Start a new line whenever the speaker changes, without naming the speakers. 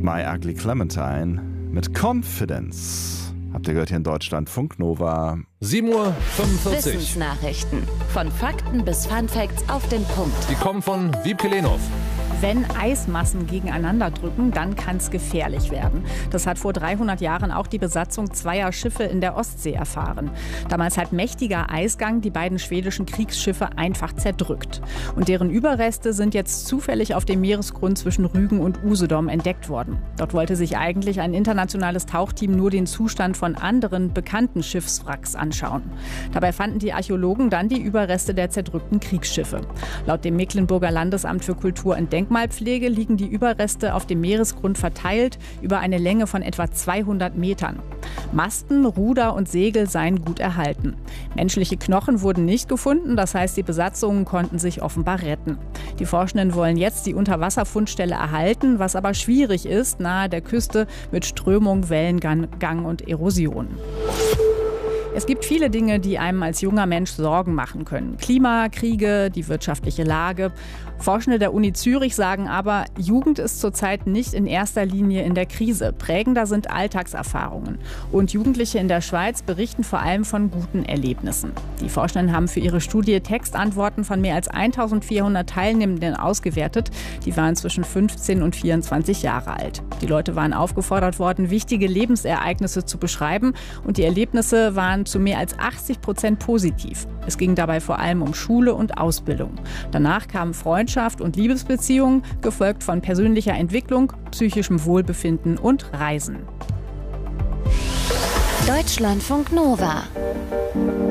My Ugly Clementine mit Confidence. Habt ihr gehört hier in Deutschland? Funk Nova.
7:45 Uhr.
Wissensnachrichten. Von Fakten bis Funfacts auf den Punkt.
Die kommen von Wiebke Lehnhoff.
Wenn Eismassen gegeneinander drücken, dann kann es gefährlich werden. Das hat vor 300 Jahren auch die Besatzung zweier Schiffe in der Ostsee erfahren. Damals hat mächtiger Eisgang die beiden schwedischen Kriegsschiffe einfach zerdrückt. Und deren Überreste sind jetzt zufällig auf dem Meeresgrund zwischen Rügen und Usedom entdeckt worden. Dort wollte sich eigentlich ein internationales Tauchteam nur den Zustand von anderen bekannten Schiffswracks anschauen. Dabei fanden die Archäologen dann die Überreste der zerdrückten Kriegsschiffe. Laut dem Mecklenburger Landesamt für Kultur und Denkmalpflege liegen die Überreste auf dem Meeresgrund verteilt über eine Länge von etwa 200 Metern. Masten, Ruder und Segel seien gut erhalten. Menschliche Knochen wurden nicht gefunden, das heißt, die Besatzungen konnten sich offenbar retten. Die Forschenden wollen jetzt die Unterwasserfundstelle erhalten, was aber schwierig ist, nahe der Küste mit Strömung, Wellengang und Erosion. Es gibt viele Dinge, die einem als junger Mensch Sorgen machen können. Klima, Kriege, die wirtschaftliche Lage. Forschende der Uni Zürich sagen aber, Jugend ist zurzeit nicht in erster Linie in der Krise. Prägender sind Alltagserfahrungen. Und Jugendliche in der Schweiz berichten vor allem von guten Erlebnissen. Die Forschenden haben für ihre Studie Textantworten von mehr als 1400 Teilnehmenden ausgewertet. Die waren zwischen 15 und 24 Jahre alt. Die Leute waren aufgefordert worden, wichtige Lebensereignisse zu beschreiben. Und die Erlebnisse waren zu mehr als 80% positiv. Es ging dabei vor allem um Schule und Ausbildung. Danach kamen Freundschaft und Liebesbeziehungen, gefolgt von persönlicher Entwicklung, psychischem Wohlbefinden und Reisen.
Deutschlandfunk Nova.